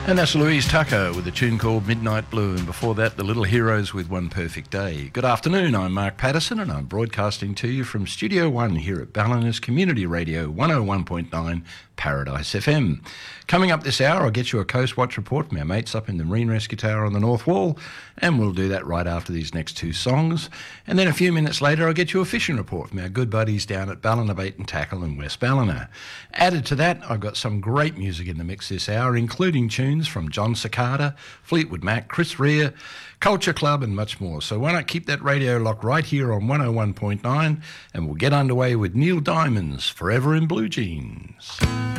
And that's Louise Tucker with a tune called Midnight Blue, and before that, The Little Heroes with One Perfect Day. Good afternoon, I'm Mark Patterson, and I'm broadcasting to you from Studio One here at Balliners Community Radio 101.9 Paradise FM. Coming up this hour, I'll get you a Coast Watch report from our mates up in the Marine Rescue Tower on the North Wall, and we'll do that right after these next two songs. And then a few minutes later, I'll get you a fishing report from our good buddies down at Ballina Bait and Tackle in West Ballina. Added to that, I've got some great music in the mix this hour, including tunes from John Cicada, Fleetwood Mac, Chris Rea, Culture Club and much more. So why not keep that radio locked right here on 101.9, and we'll get underway with Neil Diamond's Forever in Blue Jeans.